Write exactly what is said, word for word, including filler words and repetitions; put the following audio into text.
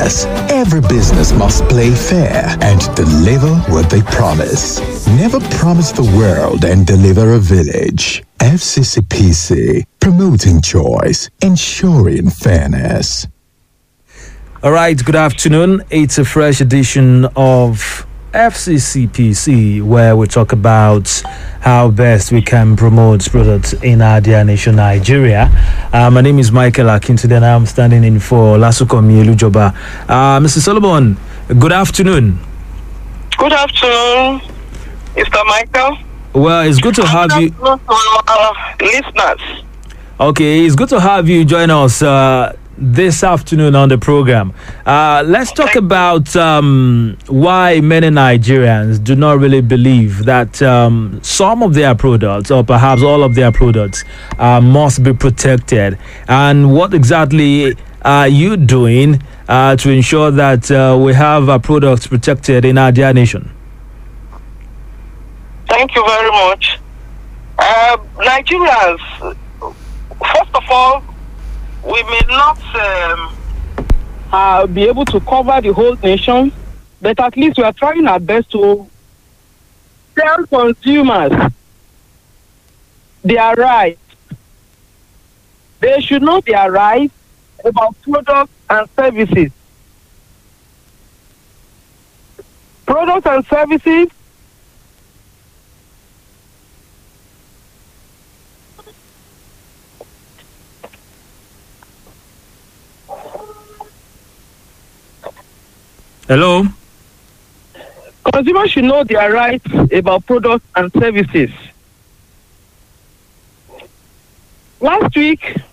fairness. Every business must play fair and deliver what they promise. Never promise the world and deliver a village. F C C P C, promoting choice, ensuring fairness. All right, good afternoon. It's a fresh edition of F C C P C, where we talk about how best we can promote products in our dear nation, Nigeria. Uh, my name is Michael Akintunde, and I'm standing in for Lasukomi Elujoba. Uh, Mister Solomon, good afternoon. Good afternoon, Mister Michael. Well, it's good to have you. Uh, listeners. Okay, it's good to have you join us uh, this afternoon on the program. Uh, let's talk about um, why many Nigerians do not really believe that um, some of their products, or perhaps all of their products, uh, must be protected. And what exactly are you doing uh, to ensure that uh, we have our products protected in our dear nation? Thank you very much. Uh, Nigerians, first of all, we may not um, uh, be able to cover the whole nation, but at least we are trying our best to tell consumers their rights. They should know their rights about products and services. Products and services Hello? Consumers should know their rights about products and services. Last week,